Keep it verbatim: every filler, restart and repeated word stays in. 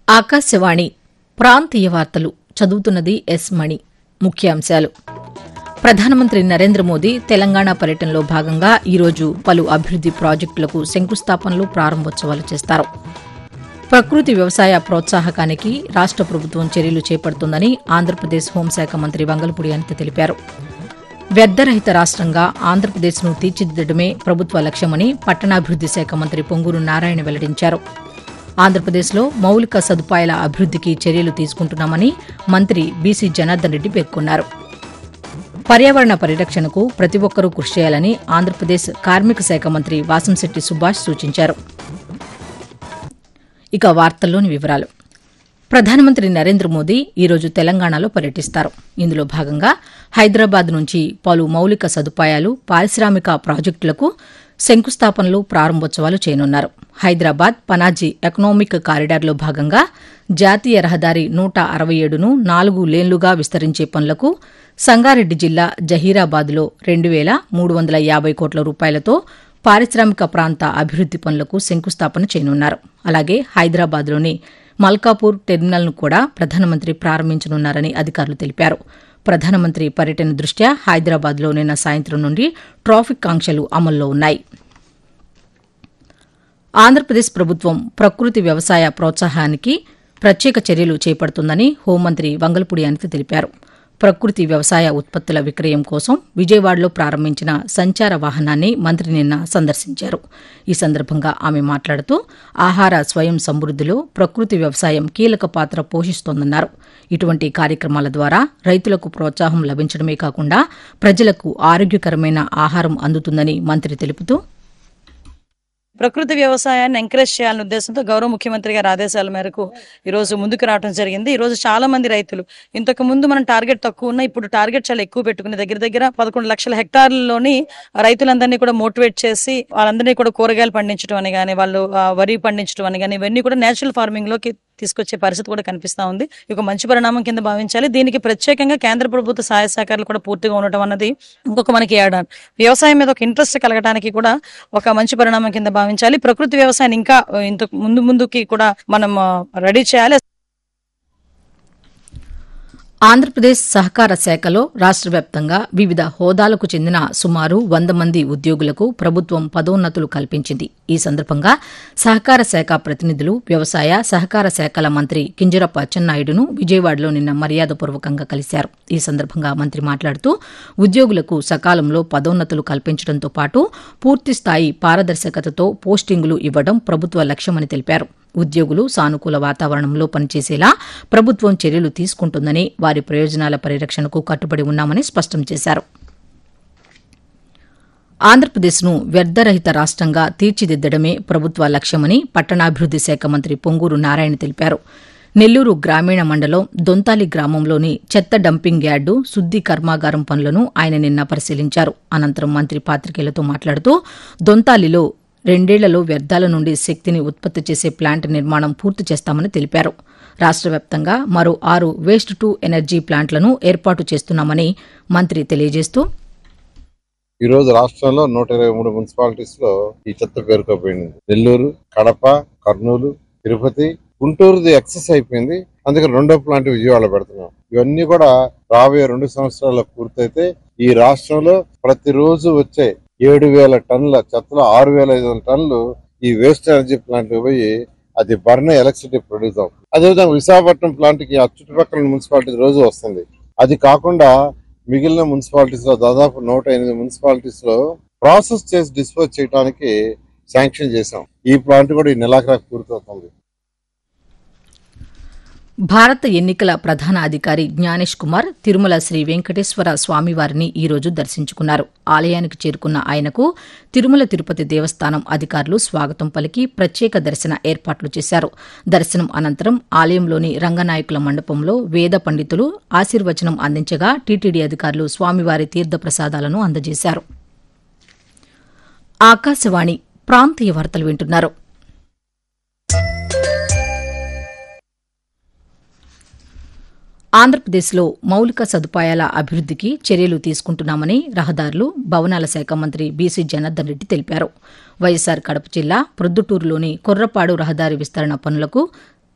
ఆకాశవాణి ప్రాంతీయ వార్తలు చదువుతున్నది ఎస్ మణి. ముఖ్యాంశాలు. ప్రధానమంత్రి నరేంద్ర మోదీ తెలంగాణ పర్యటనలో భాగంగా ఈరోజు పలు అభివృద్ది ప్రాజెక్టులకు శంకుస్థాపనలు, ప్రారంభోత్సవాలు చేస్తారు. ప్రకృతి వ్యవసాయ ప్రోత్సాహకానికి రాష్ట ప్రభుత్వం చర్యలు చేపడుతోందని ఆంధ్రప్రదేశ్ హోంశాఖ మంత్రి వంగలపూడి అనిత తెలిపారు. వ్యర్థరహిత రాష్టంగా ఆంధ్రప్రదేశ్ను తీర్చిదిద్దడమే ప్రభుత్వ లక్ష్యమని పట్టణాభివృద్ది శాఖ మంత్రి పొంగూరు నారాయణ వెల్లడించారు. ఆంధ్రప్రదేశ్లో మౌలిక సదుపాయాల అభివృద్దికి చర్యలు తీసుకుంటున్నామని మంత్రి బీసీ జనార్దన్ రెడ్డి పేర్కొన్నారు. పర్యావరణ పరిరక్షణకు ప్రతి ఒక్కరూ కృషి చేయాలని ఆంధ్రప్రదేశ్ కార్మిక శాఖ మంత్రి వాసంశెట్టి సుభాష్ సూచించారు. ఇక వార్తల్లోని వివరాలు. ప్రధానమంత్రి నరేంద్ర మోదీ ఈరోజు తెలంగాణలో పర్యటిస్తారు. ఇందులో భాగంగా హైదరాబాద్ నుంచి పలు మౌలిక సదుపాయాలు, పారిశ్రామిక ప్రాజెక్టులకు శంకుస్థాపనలు, ప్రారంభోత్సవాలు చేయనున్నారు. హైదరాబాద్ పనాజీ ఎకనామిక్ కారిడార్లో భాగంగా జాతీయ రహదారి నూట అరవై ఏడును నాలుగు లేన్లుగా విస్తరించే పనులకు సంగారెడ్డి జిల్లా జహీరాబాద్లో రెండు వేల మూడు వందల యాభై కోట్ల రూపాయలతో పారిశ్రామిక ప్రాంత అభివృద్ది పనులకు శంకుస్థాపన చేయనున్నారు. అలాగే హైదరాబాద్లోని మల్కాపూర్ టెర్మినల్ను కూడా ప్రధానమంత్రి ప్రారంభించనున్నారని అధికారులు తెలిపారు. ప్రధానమంత్రి పర్యటన దృష్ట్యా హైదరాబాద్లో నిన్న సాయంత్రం నుండి ట్రాఫిక్ ఆంక్షలు అమల్లో ఉన్నాయి. ఆంధ్రప్రదేశ్ ప్రభుత్వం ప్రకృతి వ్యవసాయ ప్రోత్సాహానికి ప్రత్యేక చర్యలు చేపడుతుందని హోంమంత్రి వంగలపూడి అనిత తెలిపారు. ప్రకృతి వ్యవసాయ ఉత్పత్తుల విక్రయం కోసం విజయవాడలో ప్రారంభించిన సంచార వాహనాన్ని మంత్రి నిన్న సందర్శించారు. ఈ సందర్భంగా ఆమె మాట్లాడుతూ ఆహార స్వయం సమృద్దిలో ప్రకృతి వ్యవసాయం కీలక పాత్ర పోషిస్తోందన్నారు. ఇటువంటి కార్యక్రమాల ద్వారా రైతులకు ప్రోత్సాహం లభించడమే కాకుండా ప్రజలకు ఆరోగ్యకరమైన ఆహారం అందుతుందని మంత్రి తెలుపుతూ, ప్రకృతి వ్యవసాయాన్ని ఎంకరేజ్ చేయాలనే ఉద్దేశంతో గౌరవ ముఖ్యమంత్రి గారి ఆదేశాల మేరకు ఈ రోజు ముందుకు రావడం జరిగింది. ఈ రోజు చాలా మంది రైతులు, ఇంతకు ముందు మనం టార్గెట్ తక్కువ ఉన్న, ఇప్పుడు టార్గెట్ చాలా ఎక్కువ పెట్టుకుని దగ్గర దగ్గర పదకొండు లక్షల హెక్టార్లలోని రైతులందరినీ కూడా మోటివేట్ చేసి వాళ్ళందరినీ కూడా కూరగాయలు పండించడం అని కానీ, వాళ్ళు వరి పండించడం అని కానీ, ఇవన్నీ కూడా నేచురల్ ఫార్మింగ్ లోకి తీసుకొచ్చే పరిస్థితి కూడా కనిపిస్తా ఉంది. ఒక మంచి పరిణామం కింద భావించాలి. దీనికి ప్రత్యేకంగా కేంద్ర ప్రభుత్వ సహాయ సహకారాలు కూడా పూర్తిగా ఉండటం అన్నది ఇంకొక మనకి ఏడాది వ్యవసాయం మీద ఒక ఇంట్రెస్ట్ కలగడానికి కూడా ఒక మంచి పరిణామం కింద భావించాలి. ప్రకృతి వ్యవసాయాన్ని ఇంకా ఇంత ముందు ముందుకి కూడా మనం రెడీ చేయాలి. ఆంధ్రప్రదేశ్ సహకార శాఖలో రాష్ట వ్యాప్తంగా వివిధ హోదాలకు చెందిన సుమారు వంద మంది ఉద్యోగులకు ప్రభుత్వం పదోన్నతులు కల్పించింది. ఈ సందర్భంగా సహకార శాఖ ప్రతినిధులు వ్యవసాయ, సహకార శాఖల మంత్రి కింజరాపు అచ్చెన్నాయుడును విజయవాడలో నిన్న మర్యాదపూర్వకంగా కలిశారు. ఈ సందర్భంగా మంత్రి మాట్లాడుతూ ఉద్యోగులకు సకాలంలో పదోన్నతులు కల్పించడంతో పాటు పూర్తిస్థాయి పారదర్శకతతో పోస్టింగులు ఇవ్వడం ప్రభుత్వ లక్ష్యమని తెలిపారు. ఉద్యోగులు సానుకూల వాతావరణంలో పనిచేసేలా ప్రభుత్వం చర్యలు తీసుకుంటుందని, వారి ప్రయోజనాల పరిరక్షణకు కట్టుబడి ఉన్నామని స్పష్టం చేశారు. ఆంధ్రప్రదేశ్ను వ్యర్థరహిత రాష్టంగా తీర్చిదిద్దడమే ప్రభుత్వ లక్ష్యమని పట్టణాభివృద్ది శాఖ మంత్రి పొంగూరు నారాయణ తెలిపారు. నెల్లూరు గ్రామీణ మండలం దొంతాలి గ్రామంలోని చెత్త డంపింగ్ యార్డు, శుద్ది కర్మాగారం పనులను ఆయన నిన్న పరిశీలించారు. అనంతరం మంత్రి పాతికేయులతో మాట్లాడుతూ దొంతాలిలో రెండేళ్లలో వ్యర్థాల నుండి శక్తిని ఉత్పత్తి చేసే ప్లాంట్ నిర్మాణం పూర్తి చేస్తామని తెలిపారు. రాష్ట వ్యాప్తంగా మరో ఆరు వేస్ట్ టు ఎనర్జీ ప్లాంట్లను ఏర్పాటు చేస్తున్నామని మంత్రి తెలియజేస్తూ, ఈ రోజు రాష్ట్రంలో నూట ఇరవై మూడు మున్సిపాలిటీస్ లో ఈ చెత్త పేరుకోపోయింది. నెల్లూరు, కడప, కర్నూలు, తిరుపతి, గుంటూరుది ఎక్సెస్ అయిపోయింది. అందుకని రెండో ప్లాంట్ విజయవాడ పెడుతున్నాం. ఇవన్నీ కూడా రాబోయే రెండు సంవత్సరాల్లో పూర్తయితే ఈ రాష్ట్రంలో ప్రతిరోజు వచ్చే ఏడు వేల టన్నుల చెత్తలో ఆరు వేల ఐదు వందల టన్నులు ఈ వేస్ట్ ఎనర్జీ ప్లాంట్ పోయి అది బర్న్ ఎలక్ట్రిసిటీ ప్రొడ్యూస్ అవుతుంది. అదేవిధంగా విశాఖపట్నం ప్లాంట్ కి ఆ చుట్టుపక్కల మున్సిపాలిటీ రోజు వస్తుంది. అది కాకుండా మిగిలిన మున్సిపాలిటీస్ లో దాదాపు నూట ఎనిమిది మున్సిపాలిటీస్ లో ప్రాసెస్ చేసి డిస్పోజ్ చేయడానికి శాంక్షన్ చేశాం. ఈ ప్లాంట్ కూడా ఈ నెలాఖరాకు పూర్తవుతుంది. భారత ఎన్నికల ప్రధాన అధికారి జ్ఞానేష్ కుమార్ తిరుమల శ్రీ వెంకటేశ్వర స్వామివారిని ఈరోజు దర్శించుకున్నారు. ఆలయానికి చేరుకున్న ఆయనకు తిరుమల తిరుపతి దేవస్థానం అధికారులు స్వాగతం పలికి ప్రత్యేక దర్శన ఏర్పాట్లు చేశారు. దర్శనం అనంతరం ఆలయంలోని రంగనాయకుల మండపంలో వేద పండితులు ఆశీర్వచనం అందించగా టీటీడీ అధికారులు స్వామివారి తీర్థప్రసాదాలను అందజేశారు. ఆకాశవాణి ప్రాంతీయ వార్తలు వింటున్నారు. ఆంధ్రప్రదేశ్లో మౌలిక సదుపాయాల అభివృద్దికి చర్యలు తీసుకుంటున్నామని రహదారులు, భవనాల శాఖ మంత్రి బీసీ జనార్దన్ రెడ్డి తెలిపారు. వైఎస్సార్ కడప జిల్లా ప్రొద్దుటూరులోని కొర్రపాడు రహదారి విస్తరణ పనులకు